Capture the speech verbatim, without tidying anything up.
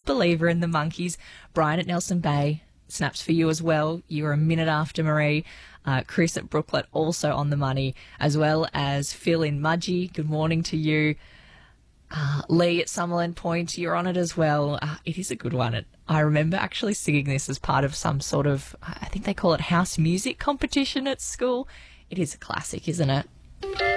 believer in the Monkeys. Brian at Nelson Bay, snaps for you as well. You were a minute after Marie. Uh, Chris at Brooklet also on the money, as well as Phil in Mudgee. Good morning to you. Uh, Lee at Summerland Point, you're on it as well. Uh, it is a good one. It, I remember actually singing this as part of some sort of, I think they call it house music competition at school. It is a classic, isn't it?